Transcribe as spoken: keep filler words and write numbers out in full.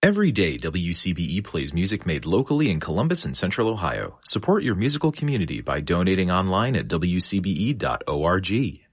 Every day, W C B E plays music made locally in Columbus and Central Ohio. Support your musical community by donating online at W C B E dot org.